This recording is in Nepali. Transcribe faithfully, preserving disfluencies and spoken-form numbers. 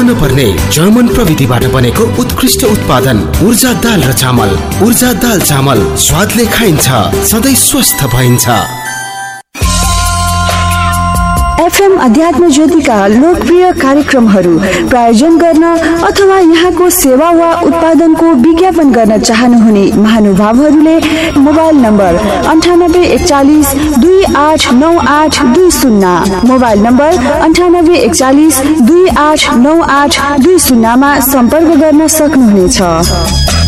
मन पर्ने जर्मन प्रविधिबाट बनेको उत्कृष्ट उत्पादन ऊर्जा दाल र चामल। ऊर्जा दाल चामल स्वादले खाइन्छ, सधैँ स्वस्थ भइन्छ। एफएम अध्यात्म ज्योतिका लोकप्रिय कार्यक्रमहरू प्रायोजन गर्न अथवा यहाँको सेवा वा उत्पादनको विज्ञापन गर्न चाहनुहुने महानुभावहरूले मोबाइल नम्बर अन्ठानब्बे एकचालिस दुई आठ नौ आठ दुई शून्य मोबाइल नम्बर अन्ठानब्बे एकचालिस दुई आठ नौ आठ दुई शून्यमा सम्पर्क गर्न सक्नुहुनेछ।